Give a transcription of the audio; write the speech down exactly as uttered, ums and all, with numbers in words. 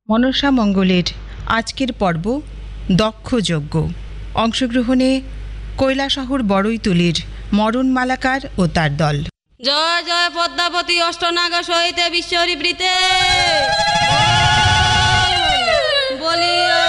মনসা মঙ্গলের আজকের পর্ব দক্ষযজ্ঞ। অংশগ্রহণে কৈলাসহর বড়ইতুলির মরণ মালাকার ও তার দল। জয় জয় পদ্মাবতী অষ্টনাগ সহিতে বিশ্বরিবৃতে বলিয়া